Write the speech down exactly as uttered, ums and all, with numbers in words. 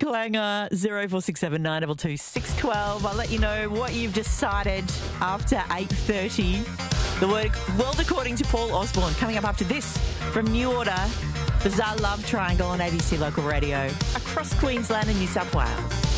Clanger, zero four six seven nine two two six one two. I'll let you know what you've decided after eight thirty. The word, world according to Paul Osborne, coming up after this from New Order, Bizarre Love Triangle on A B C Local Radio across Queensland and New South Wales.